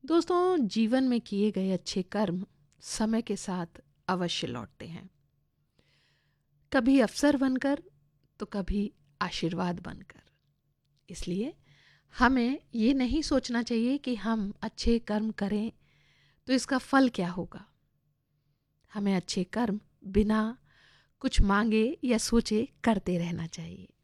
दोस्तों, जीवन में किए गए अच्छे कर्म समय के साथ अवश्य लौटते हैं। कभी अवसर बनकर तो कभी आशीर्वाद बनकर। इसलिए हमें ये नहीं सोचना चाहिए कि हम अच्छे कर्म करें तो इसका फल क्या होगा। हमें अच्छे कर्म बिना कुछ मांगे या सोचे करते रहना चाहिए।